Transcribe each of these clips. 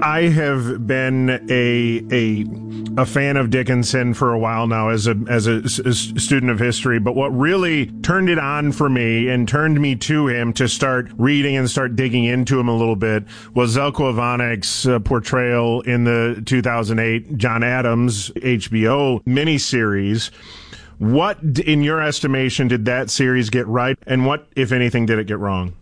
I have been a fan of Dickinson for a while now as a student of history, but what really turned it on for me and turned me to him to start reading and start digging into him a little bit was Zeljko Ivanik's portrayal in the 2008 John Adams HBO miniseries. What, in your estimation, did that series get right, and what, if anything, did it get wrong?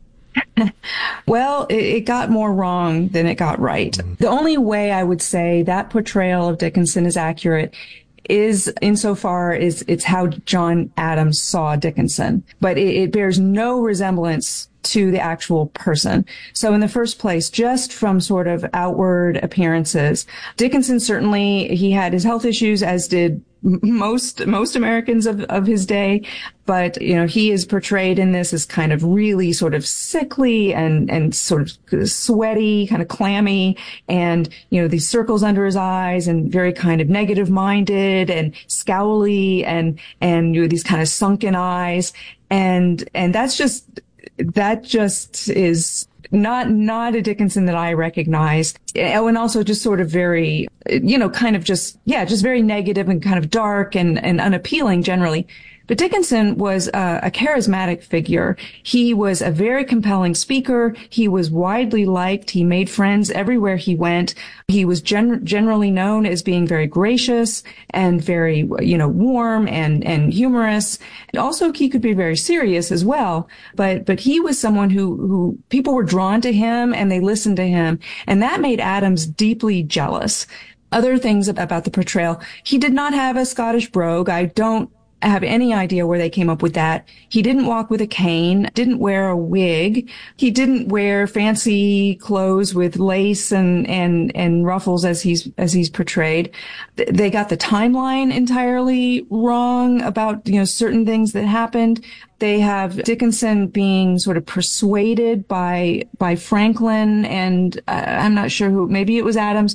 Well, it got more wrong than it got right. The only way I would say that portrayal of Dickinson is accurate is insofar as it's how John Adams saw Dickinson, but it bears no resemblance to the actual person. So in the first place, just from sort of outward appearances, Dickinson certainly, he had his health issues, as did most Americans of his day. But, you know, he is portrayed in this as kind of really sort of sickly and sort of sweaty, kind of clammy, and, you know, these circles under his eyes, and very kind of negative minded and scowly, and you know, these kind of sunken eyes. And that just is not a Dickinson that I recognize. Oh, and also just sort of very, you know, kind of just very negative and kind of dark and unappealing generally. But Dickinson was a charismatic figure. He was a very compelling speaker. He was widely liked. He made friends everywhere he went. He was generally known as being very gracious and very, you know, warm and humorous. And also, he could be very serious as well. But he was someone who people were drawn to him and they listened to him. And that made Adams deeply jealous. Other things about the portrayal: he did not have a Scottish brogue. I don't have any idea where they came up with that. He didn't walk with a cane, didn't wear a wig. He didn't wear fancy clothes with lace and ruffles as he's portrayed. They got the timeline entirely wrong about, you know, certain things that happened. They have Dickinson being sort of persuaded by Franklin and I'm not sure who, maybe it was Adams,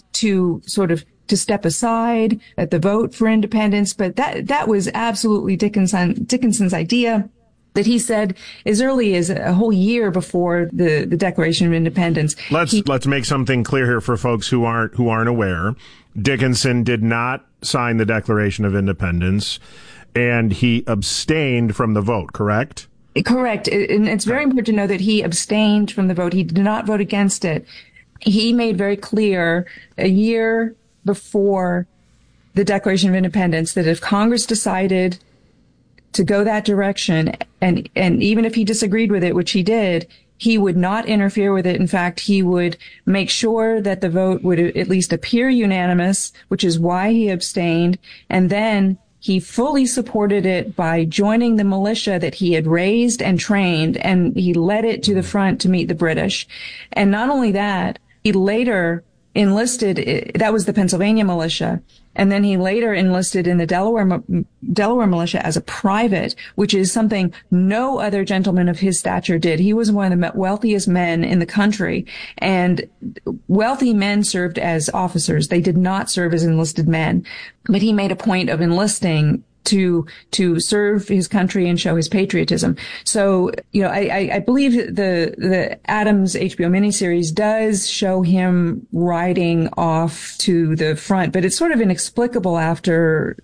to step aside at the vote for independence. But that was absolutely Dickinson's idea, that he said as early as a whole year before the Declaration of Independence. Let's make something clear here for folks who aren't aware. Dickinson did not sign the Declaration of Independence, and he abstained from the vote, correct? Correct. And it's very important to know that he abstained from the vote. He did not vote against it. He made very clear a year before the Declaration of Independence that if Congress decided to go that direction, and even if he disagreed with it, which he did, he would not interfere with it. In fact, he would make sure that the vote would at least appear unanimous, which is why he abstained. And then he fully supported it by joining the militia that he had raised and trained, and he led it to the front to meet the British. And not only that, he later enlisted, that was the Pennsylvania militia, and then he later enlisted in the Delaware militia as a private, which is something no other gentleman of his stature did. He was one of the wealthiest men in the country, and wealthy men served as officers. They did not serve as enlisted men, but he made a point of enlisting to serve his country and show his patriotism. So, you know, I believe the Adams HBO miniseries does show him riding off to the front, but it's sort of inexplicable after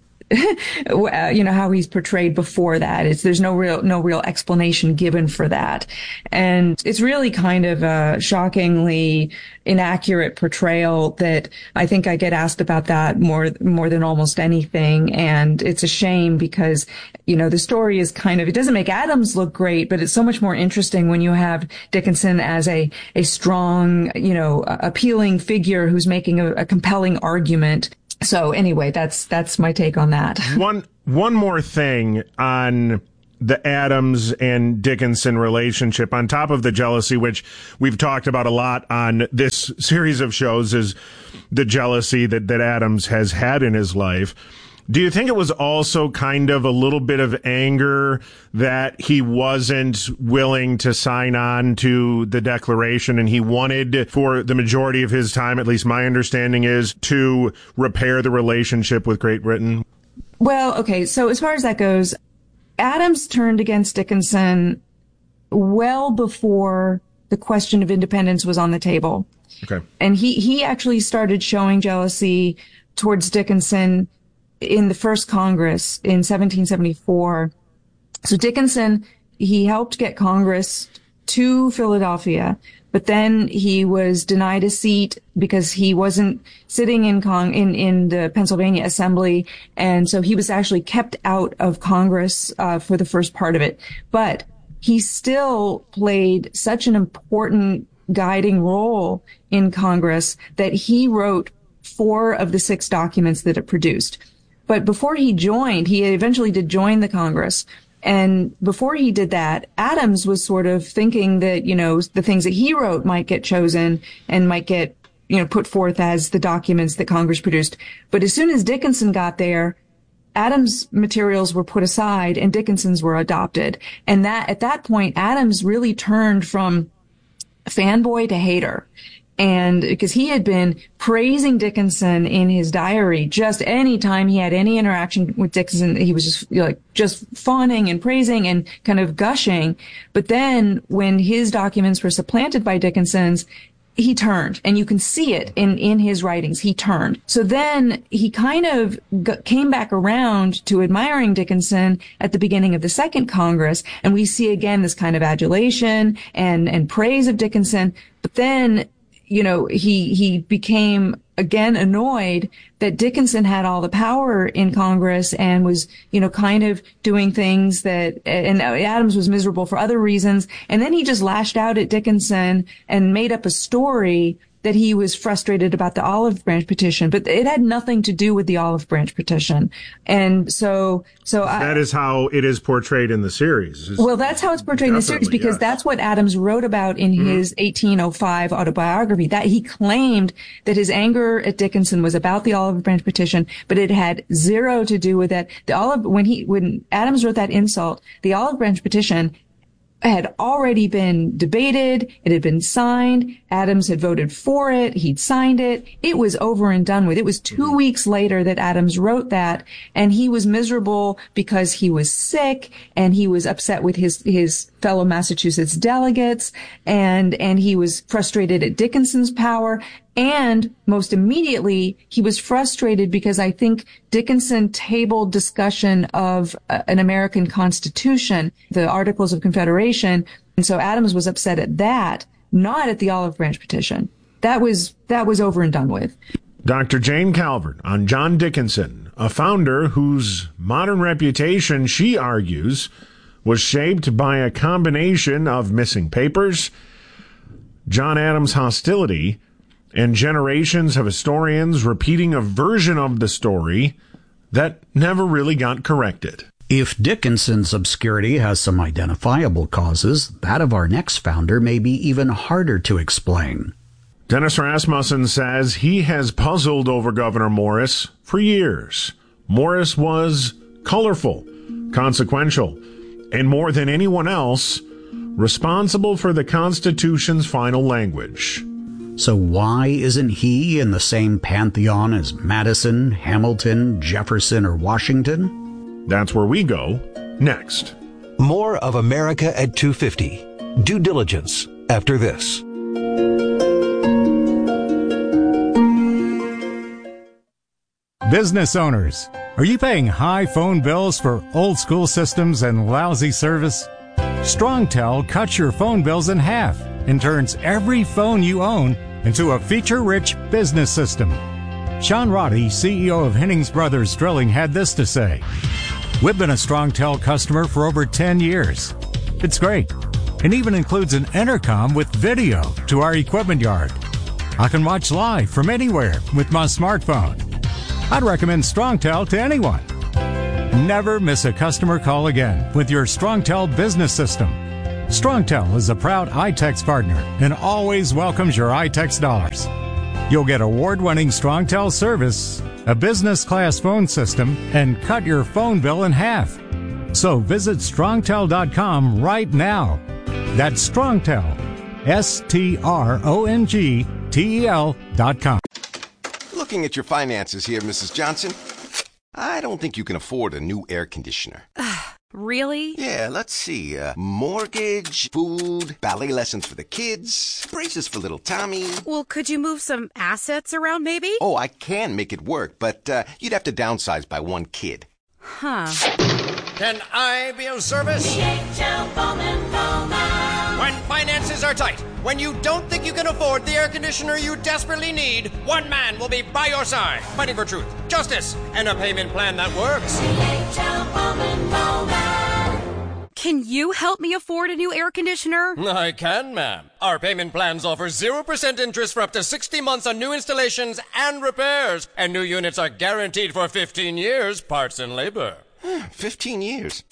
you know, how he's portrayed before that. There's no real explanation given for that. And it's really kind of a shockingly inaccurate portrayal that I think I get asked about that more than almost anything. And it's a shame because, you know, the story is it doesn't make Adams look great, but it's so much more interesting when you have Dickinson as a strong, you know, appealing figure who's making a compelling argument. So anyway, that's my take on that. One more thing on the Adams and Dickinson relationship, on top of the jealousy, which we've talked about a lot on this series of shows, is the jealousy that Adams has had in his life. Do you think it was also kind of a little bit of anger that he wasn't willing to sign on to the Declaration, and he wanted, for the majority of his time, at least my understanding is, to repair the relationship with Great Britain? Well, okay, so as far as that goes, Adams turned against Dickinson well before the question of independence was on the table. Okay. And he actually started showing jealousy towards Dickinson in the first Congress in 1774. So Dickinson, he helped get Congress to Philadelphia, but then he was denied a seat because he wasn't sitting in the Pennsylvania Assembly, and so he was actually kept out of Congress for the first part of it. But he still played such an important guiding role in Congress that he wrote 4 of the 6 documents that it produced. But before he joined, he eventually did join the Congress. And before he did that, Adams was sort of thinking that, the things that he wrote might get chosen and might get, put forth as the documents that Congress produced. But as soon as Dickinson got there, Adams' materials were put aside and Dickinson's were adopted. And that, at that point, Adams really turned from fanboy to hater. And because he had been praising Dickinson in his diary, just any time he had any interaction with Dickinson, he was just fawning and praising and kind of gushing. But then when his documents were supplanted by Dickinson's, he turned, and you can see it in his writings. He turned. So then he kind of came back around to admiring Dickinson at the beginning of the Second Congress. And we see again this kind of adulation and praise of Dickinson. But then, he became again annoyed that Dickinson had all the power in Congress and was, kind of doing things and Adams was miserable for other reasons. And then he just lashed out at Dickinson and made up a story that he was frustrated about the Olive Branch Petition, but it had nothing to do with the Olive Branch Petition. And so that is how it is portrayed in the series. Well, that's how it's portrayed in the series, because that's what Adams wrote about in his 1805 autobiography, that he claimed that his anger at Dickinson was about the Olive Branch Petition, but it had zero to do with that. When Adams wrote that insult, the Olive Branch Petition had already been debated. It had been signed. Adams had voted for it. He'd signed it. It was over and done with. It was 2 weeks later that Adams wrote that, and he was miserable because he was sick and he was upset with his fellow Massachusetts delegates, and he was frustrated at Dickinson's power. And most immediately, he was frustrated because I think Dickinson tabled discussion of an American Constitution, the Articles of Confederation. And so Adams was upset at that, not at the Olive Branch Petition. That was over and done with. Dr. Jane Calvert on John Dickinson, a founder whose modern reputation, she argues, was shaped by a combination of missing papers, John Adams' hostility, and generations of historians repeating a version of the story that never really got corrected. If Dickinson's obscurity has some identifiable causes, that of our next founder may be even harder to explain. Dennis Rasmussen says he has puzzled over Gouverneur Morris for years. Morris was colorful, consequential, and more than anyone else, responsible for the Constitution's final language. So why isn't he in the same pantheon as Madison, Hamilton, Jefferson, or Washington? That's where we go next. More of America at 250. Due diligence after this. Business owners, are you paying high phone bills for old school systems and lousy service? StrongTel cuts your phone bills in half and turns every phone you own into a feature-rich business system. Sean Roddy, CEO of Hennings Brothers Drilling, had this to say: "We've been a StrongTel customer for over 10 years. It's great. It even includes an intercom with video to our equipment yard. I can watch live from anywhere with my smartphone. I'd recommend StrongTel to anyone. Never miss a customer call again with your StrongTel business system. StrongTel is a proud iTex partner and always welcomes your iTex dollars. You'll get award-winning StrongTel service, a business-class phone system, and cut your phone bill in half. So visit StrongTel.com right now. That's StrongTel, StrongTel.com. Looking at your finances here, Mrs. Johnson, I don't think you can afford a new air conditioner. Really? Yeah, let's see. Mortgage, food, ballet lessons for the kids, braces for little Tommy. Well, could you move some assets around maybe? Oh, I can make it work, but you'd have to downsize by one kid. Huh. Can I be of service? DHL Bowman Bowman. When finances are tight, when you don't think you can afford the air conditioner you desperately need, one man will be by your side, fighting for truth, justice, and a payment plan that works. DHL Bowman Bowman. Can you help me afford a new air conditioner? I can, ma'am. Our payment plans offer 0% interest for up to 60 months on new installations and repairs. And new units are guaranteed for 15 years, parts and labor. 15 years.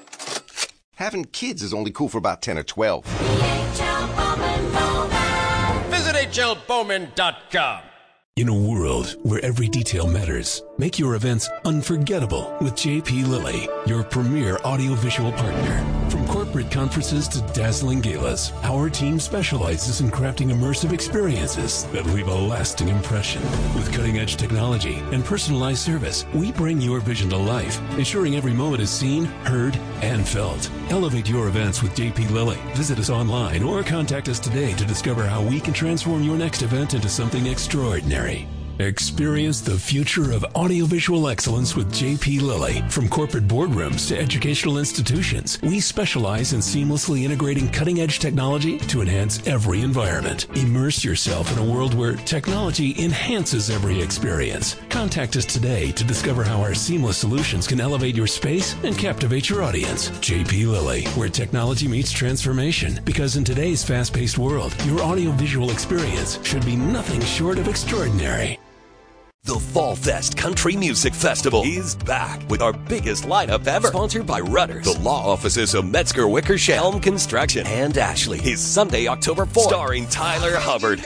Having kids is only cool for about 10 or 12. DHL Bowman Bowman. Visit hlbowman.com. In a world where every detail matters, make your events unforgettable with JP Lilly, your premier audiovisual partner. From corporate conferences to dazzling galas, our team specializes in crafting immersive experiences that leave a lasting impression. With cutting-edge technology and personalized service, we bring your vision to life, ensuring every moment is seen, heard, and felt. Elevate your events with JP Lilly. Visit us online or contact us today to discover how we can transform your next event into something extraordinary. Experience the future of audiovisual excellence with JP Lilly. From corporate boardrooms to educational institutions, we specialize in seamlessly integrating cutting-edge technology to enhance every environment. Immerse yourself in a world where technology enhances every experience. Contact us today to discover how our seamless solutions can elevate your space and captivate your audience. JP Lilly, where technology meets transformation. Because in today's fast-paced world, your audiovisual experience should be nothing short of extraordinary. The Fall Fest Country Music Festival is back with our biggest lineup ever. Sponsored by Rudders, the law offices of Metzger Wickersham, Helm Construction, and Ashley. Is Sunday, October 4th. Starring Tyler Hubbard,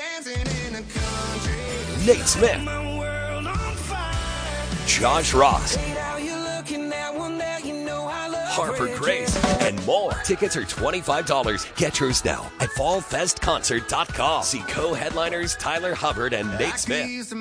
Nate Smith, Josh Ross, Harper Grace, and more. Tickets are $25. Get yours now at fallfestconcert.com. See co-headliners Tyler Hubbard and Nate Smith.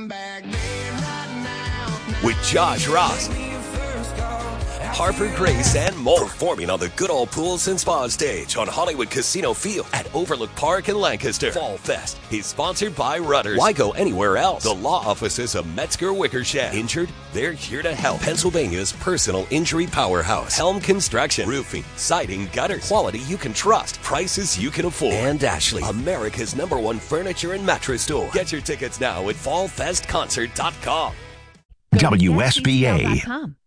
With Josh Ross, Harper Grace, and more. Performing on the Good Old Pools and Spa stage on Hollywood Casino Field at Overlook Park in Lancaster. Fall Fest is sponsored by Rudders. Why go anywhere else? The law offices of Metzger Wickersham. Injured? They're here to help. Pennsylvania's personal injury powerhouse. Helm Construction. Roofing, siding, gutters. Quality you can trust. Prices you can afford. And Ashley, America's #1 furniture and mattress store. Get your tickets now at fallfestconcert.com. WSBA.